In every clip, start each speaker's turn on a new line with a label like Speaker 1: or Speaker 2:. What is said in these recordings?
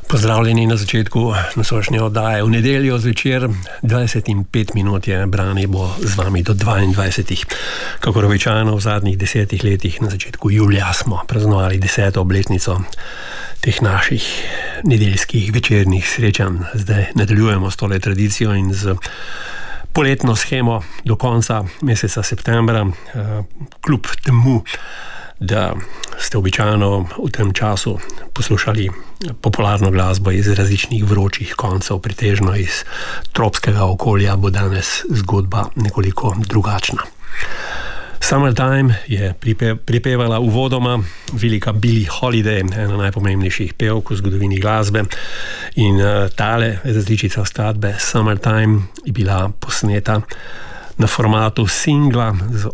Speaker 1: Pozdravljeni na začetku nocojšnje oddaje. V nedeljo zvečer 20:05 je Brani bo z vami do 22. Kakor običajno v zadnjih 10 letih na začetku julija smo praznovali 10. obletnico teh naših nedeljskih večernih srečanj. Zdaj nadaljujemo s tole tradicijo in z poletno shemo do konca meseca septembra, kljub temu, da ste običajno v tem času poslušali popularno glasbo iz različnih vročih koncev, pretežno iz tropskega okolja, bo danes zgodba nekoliko drugačna. Summertime je pripevala uvodoma velika Billie Holiday, ena najpomembnejših pevk v zgodovini glasbe, in tale različica skladbe Summertime je bila posneta na formatu singla z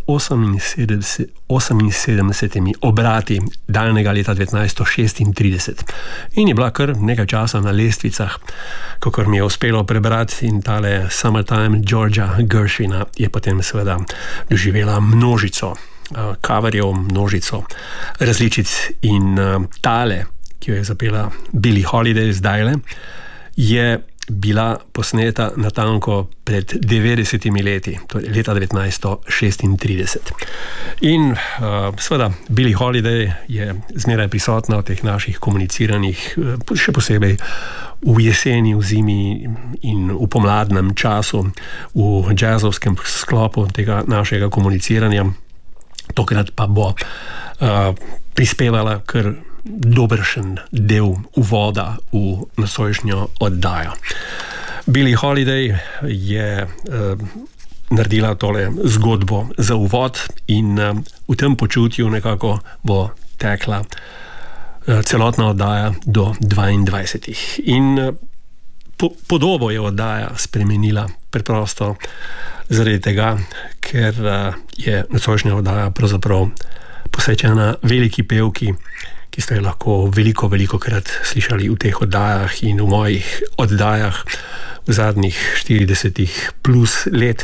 Speaker 1: 78 obrati daljnega leta 1936 in je bila kar nekaj časa na lestvicah, kakor mi je uspelo prebrati, in tale Summertime Georgia Gershwina je potem seveda doživela množico coverjev, množico različic, in tale, ki jo je zapela Billie Holiday zdajle, je bila posneta natanko pred 90 leti, torej leta 1936. In seveda Billie Holiday je zmeraj prisotna v teh naših komuniciranjih, še posebej v jeseni, v zimi in v pomladnem času, v jazzovskem sklopu tega našega komuniciranja. Tokrat pa bo prispevala kar dobršen del uvoda v nocojšnjo oddajo. Billie Holiday je naredila tole zgodbo za uvod in v tem počutju nekako bo tekla celotna oddaja do 22. In podobo je oddaja spremenila preprosto zaradi tega, ker je nocojšnja oddaja pravzaprav posvečena veliki pevki, ki ste jo lahko veliko krat slišali v teh oddajah in v mojih oddajah v zadnjih 40 plus let.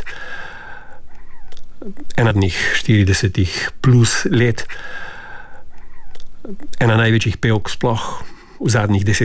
Speaker 1: Ena največjih pevk sploh v zadnjih 10